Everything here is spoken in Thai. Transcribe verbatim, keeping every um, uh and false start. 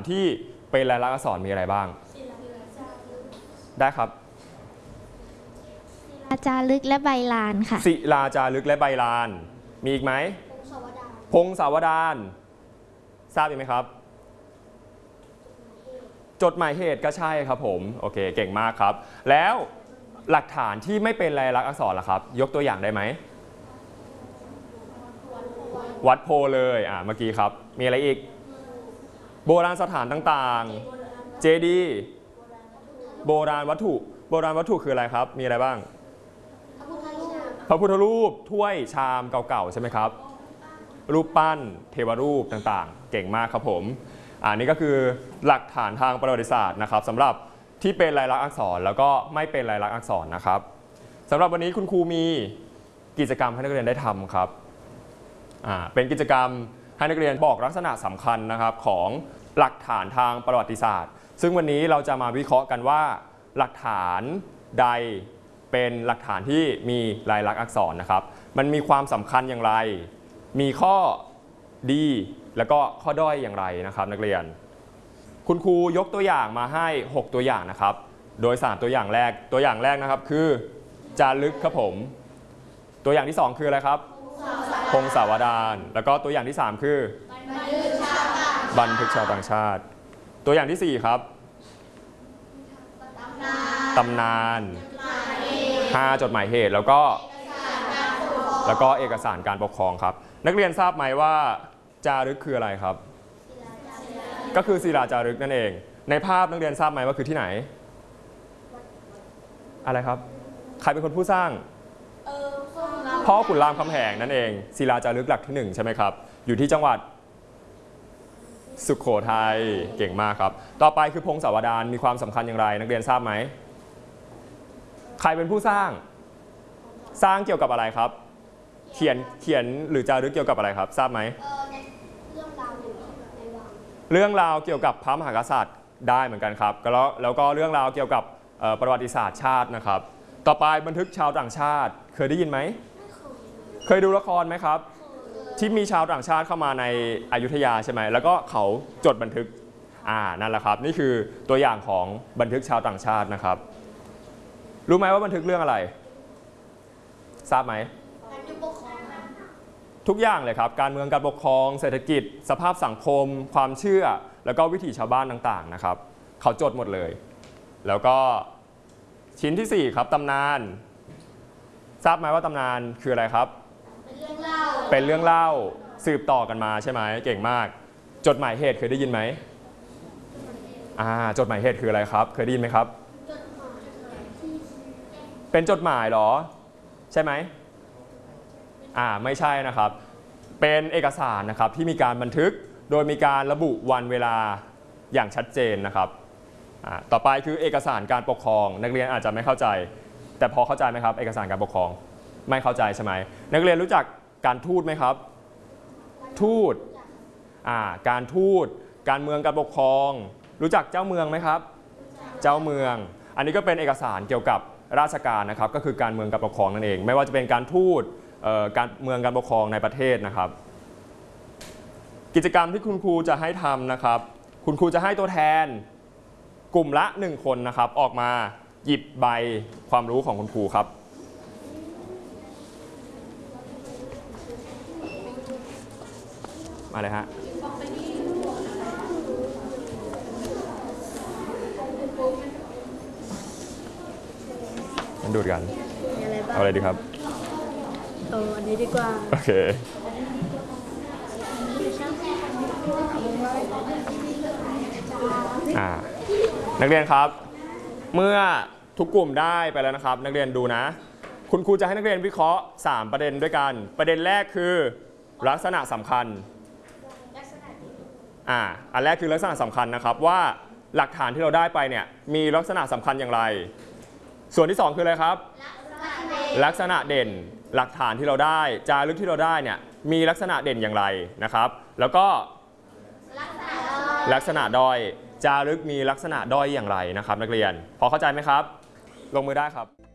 ที่เป็นลายลักษณ์อักษรมีอะไรบ้างได้ครับศิลาจารึกและใบลานค่ะศิลาจารึกและใบลานมีอีกไหมพงศาวดารทราบไหมครับจดหมายเหตุก็ใช่ครับผมโอเคเก่งมากครับแล้วหลักฐานที่ไม่เป็นลายลักษณ์อักษรล่ะครับยกตัวอย่างได้ไหมวัดโพเลยอ่าเมื่อกี้ครับมีอะไรอีกโบราณสถานต่างๆเจดีย์โบราณวัตถุโบราณวัตถุคืออะไรครับมีอะไรบ้างพระพุทธรูปถ้วยชามเก่าๆใช่ไหมครับรูปปั้นเทวรูปต่างๆเก่งมากครับผมอันนี้ก็คือหลักฐานทางประวัติศาสตร์นะครับสำหรับที่เป็นลายลักษณ์อักษรแล้วก็ไม่เป็นลายลักษณ์อักษรนะครับสำหรับวันนี้คุณครูมีกิจกรรมให้นักเรียนได้ทำครับอ่าเป็นกิจกรรมให้นักเรียนบอกลักษณะสำคัญนะครับของหลักฐานทางประวัติศาสตร์ซึ่งวันนี้เราจะมาวิเคราะห์กันว่าหลักฐานใดเป็นหลักฐานที่มีลายลักษณ์อักษรนะครับมันมีความสำคัญอย่างไรมีข้อดีแล้วก็ข้อด้อยอย่างไรนะครับนักเรียนคุณครูยกตัวอย่างมาให้หกตัวอย่างนะครับโดยสามตัวอย่างแรกตัวอย่างแรกนะครับคือจารึกครับผมตัวอย่างที่สองคืออะไรครับพงศาวดารแล้วก็ตัวอย่างที่สามคือบันทึกชาวต่างชาติตัวอย่างที่สี่ครับตำนานห้าจดหมายเหตุแล้วก็แล้วก็เอกสารการปกครองครับนักเรียนทราบไหมว่าจารึกคืออะไรครับก็คือศิลาจารึกนั่นเองในภาพนักเรียนทราบไหมว่าคือที่ไหนอะไรครับใครเป็นคนผู้สร้างพ่อขุนรามคำแหงนั่นเองศิลาจารึกหลักที่หนึ่งใช่ไหมครับอยู่ที่จังหวัดสุโขทัยเก่งมากครับต่อไปคือพงศาวดารมีความสำคัญอย่างไรนักเรียนทราบไหมใครเป็นผู้สร้างสร้างเกี่ยวกับอะไรครับเขียนเขียนหรือจารึกเกี่ยวกับอะไรครับทราบไหมเรื่องราวเกี่ยวกับพระมหากษัตริย์ได้เหมือนกันครับแล้วแล้วก็เรื่องราวเกี่ยวกับประวัติศาสตร์ชาตินะครับต่อไปบันทึกชาวต่างชาติเคยได้ยินไหมเคยดูละครไหมครับที่มีชาวต่างชาติเข้ามาในอยุธยาใช่ไหมแล้วก็เขาจดบันทึกอ่านั่นแหละครับนี่คือตัวอย่างของบันทึกชาวต่างชาตินะครับรู้ไหมว่าบันทึกเรื่องอะไรทราบไหมทุกอย่างเลยครับการเมืองการปกครองเศรษฐกิจสภาพสังคมความเชื่อแล้วก็วิถีชาวบ้านต่างๆนะครับเขาจดหมดเลยแล้วก็ชิ้นที่สี่ครับตำนานทราบไหมว่าตำนานคืออะไรครับเป็นเรื่องเล่าเป็นเรื่องเล่าสืบต่อกันมาใช่ไหมเก่งมากจดหมายเหตุเคยได้ยินไหมอ่าจดหมายเหตุคืออะไรครับเคยได้ยินไหมครับเป็นจดหมายหรอใช่ไหมอ่าไม่ใช่นะครับเป็นเอกสารนะครับที่มีการบันทึกโดยมีการระบุวันเวลาอย่างชัดเจนนะครับอ่าต่อไปคือเอกสารการปกครองนักเรียนอาจจะไม่เข้าใจแต่พอเข้าใจไหมครับเอกสารการปกครองไม่เข้าใจใช่ไหมนักเรียนรู้จักการทูตไหมครับทูตอ่าการทูตการเมืองการปกครองรู้จักเจ้าเมืองไหมครับเจ้าเมืองอันนี้ก็เป็นเอกสารเกี่ยวกับราชการนะครับก็คือการเมืองการปกครองนั่นเองไม่ว่าจะเป็นการทูตการเมืองการปกครองในประเทศนะครับกิจกรรมที่คุณครูจะให้ทำนะครับคุณครูจะให้ตัวแทนกลุ่มละหนึ่งคนนะครับออกมาหยิบใบความรู้ของคุณครูครับมาเลยฮะมันดูดกันเอาอะไรดีครับเอออันนี้ดีกว่าโอเคอ่านักเรียนครับเมื่อทุกกลุ่มได้ไปแล้วนะครับนักเรียนดูนะคุณครูจะให้นักเรียนวิเคราะห์สามประเด็นด้วยกันประเด็นแรกคือลักษณะสำคัญอ่าอันแรกคือลักษณะสำคัญนะครับว่าหลักฐานที่เราได้ไปเนี่ยมีลักษณะสำคัญอย่างไรส่วนที่สองคืออะไรครับลักษณะเด่นหลักฐานที่เราได้จารึกที่เราได้เนี่ยมีลักษณะเด่นอย่างไรนะครับแล้วก็ลักษณะด้อยจารึกมีลักษณะด้อยอย่างไรนะครับนักเรียนพอเข้าใจไหมครับลงมือได้ครับ